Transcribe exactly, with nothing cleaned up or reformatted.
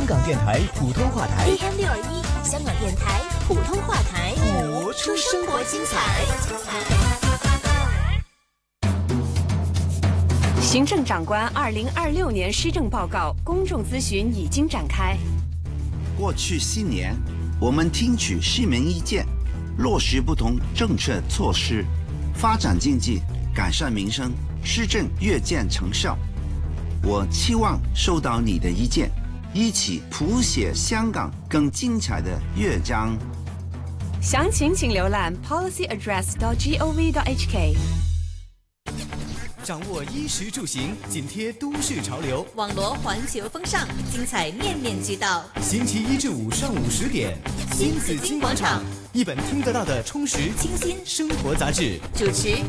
香港电台普通话台 A M 六二一，香港电台普通话台， 活出生活精彩。 行政长官二零二六年施政报告公众咨询已经展开。 过去四年，我们听取市民意见，落实不同政策措施，发展经济，改善民生，施政越见成效。我期望收到你的意见，一起谱写香港更精彩的乐章。 详情请浏览 policy address dot gov dot h k。 掌握衣食住行，紧贴都市潮流， 网罗环球风尚，精彩面面俱到。 星期一至五上午十点， 新紫金广场， 一本听得到的充实清新生活杂志。 主持